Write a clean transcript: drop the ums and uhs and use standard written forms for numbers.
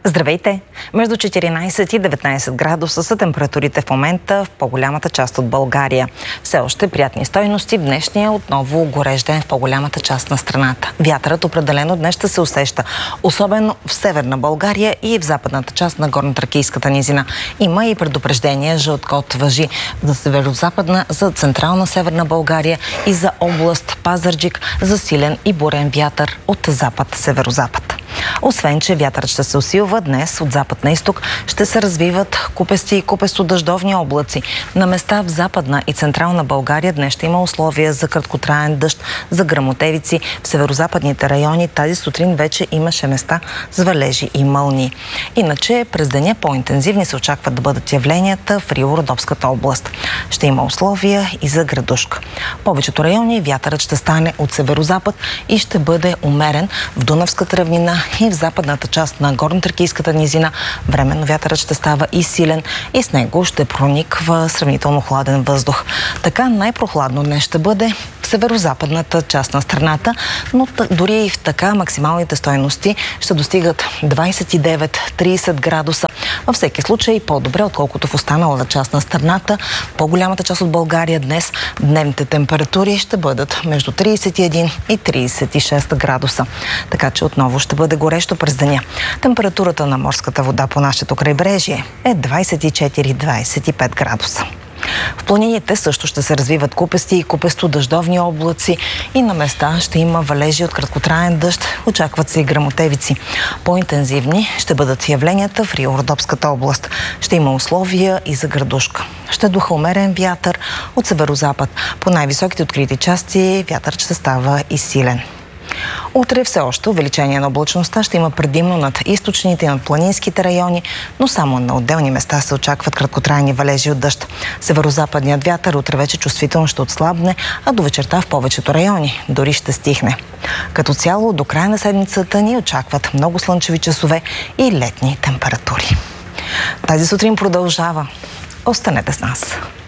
Здравейте! Между 14 и 19 градуса са температурите в момента в по-голямата част от България. Все още приятни стойности в днешния отново горещ ден в по-голямата част на страната. Вятърът определено днес ще се усеща, особено в северна България и в западната част на Горнотракийската низина. Има и предупреждение, жълт код важи за северо-западна, за централна северна България и за област Пазарджик за силен и бурен вятър от запад-северозапад. Освен, че вятърът ще се усилва, днес от запад на изток ще се развиват купести и купесто-дъждовни облаци. На места в западна и централна България днес ще има условия за краткотраен дъжд, за гръмотевици. В северозападните райони тази сутрин вече имаше места с валежи и мълнии. Иначе през деня по-интензивни се очакват да бъдат явленията в Рило-Родопската област. Ще има условия и за градушка. В повечето райони вятърът ще стане от северозапад и ще бъде умерен в Дунавската равнина и в западната част на Горнотракийската низина. Временно вятърът ще става и силен и с него ще прониква сравнително хладен въздух. Така най-прохладно днес ще бъде в северозападната част на страната, но дори и в така максималните стойности ще достигат 29-30 градуса. Във всеки случай по-добре, отколкото в останалата част на страната. По-голямата част от България днес дневните температури ще бъдат между 31 и 36 градуса. Така че отново ще бъде горещо през деня. Температурата на морската вода по нашето крайбрежие е 24-25 градуса. В планините също ще се развиват купести и купесто-дъждовни облаци и на места ще има валежи от краткотраен дъжд. Очакват се и гръмотевици. По-интензивни ще бъдат явленията в Рило-Родопската област. Ще има условия и за градушка. Ще духа умерен вятър от северозапад. По най-високите открити части вятърът ще става и силен. Утре все още увеличение на облачността ще има предимно над източните и над планинските райони, но само на отделни места се очакват краткотрайни валежи от дъжд. Северозападният вятър утре вече чувствително ще отслабне, а до вечерта в повечето райони дори ще стихне. Като цяло до края на седмицата ни очакват много слънчеви часове и летни температури. Тази сутрин продължава. Останете с нас!